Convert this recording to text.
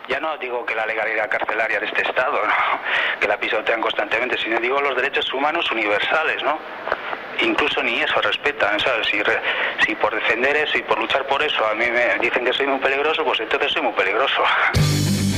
Ya no digo que la legalidad carcelaria de este Estado, ¿no? Que la pisotean constantemente, sino digo los derechos humanos universales, ¿no? Incluso ni eso respetan, ¿sabes? Si por defender eso y por luchar por eso a mí me dicen que soy muy peligroso, pues entonces soy muy peligroso.